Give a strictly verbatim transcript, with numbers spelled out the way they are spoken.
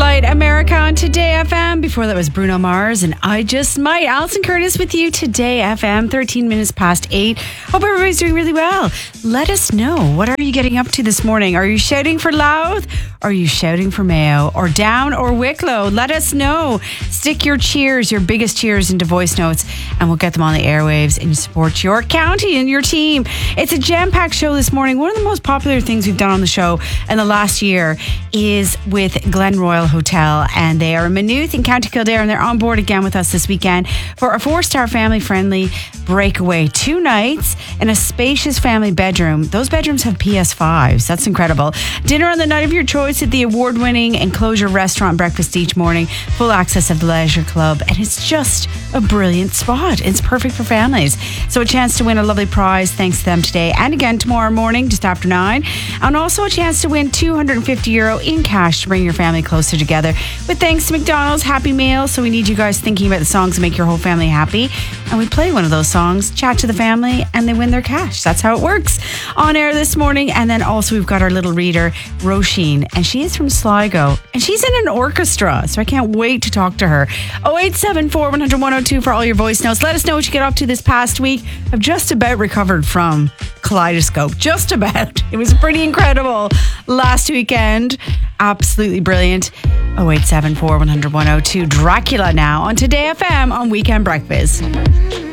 Light America on Today F M. Before that was Bruno Mars and I Just Might. Alison Curtis with you, Today F M, thirteen minutes past eight. Hope everybody's doing really well. Let us know. What are you getting up to this morning? Are you shouting for Louth? Are you shouting for Mayo? Or Down or Wicklow? Let us know. Stick your cheers, your biggest cheers into voice notes, and we'll get them on the airwaves and support your county and your team. It's a jam-packed show this morning. One of the most popular things we've done on the show in the last year is with Glen Royal Hotel, and they are in Maynooth in County Kildare, and they're on board again with us this weekend for a four-star family-friendly breakaway. Two nights in a spacious family bedroom. Those bedrooms have P S fives. That's incredible. Dinner on the night of your choice at the award-winning Enclosure Restaurant breakfast each morning. Full access at the Leisure Club, and it's just a brilliant spot. It's perfect for families. So a chance to win a lovely prize thanks to them today and again tomorrow morning just after nine. And also a chance to win two hundred fifty euro in cash to bring your family closer together. With thanks to McDonald's Happy Meal. So we need you guys thinking about the songs that make your whole family happy. And we play one of those songs, chat to the family, and they win their cash. That's how it works. On air this morning. And then also we've got our little reader, Roisin, and she is from Sligo. And she's in an orchestra, so I can't wait to talk to her. oh eight seven four, one hundred, one oh two for all your voice notes. Let us know what you get up to this past week. I've just about recovered from Kaleidoscope. Just about. It was pretty incredible last weekend. Absolutely brilliant. oh eight seven four, one hundred, one oh two. Dracula now on Today F M on Weekend Breakfast.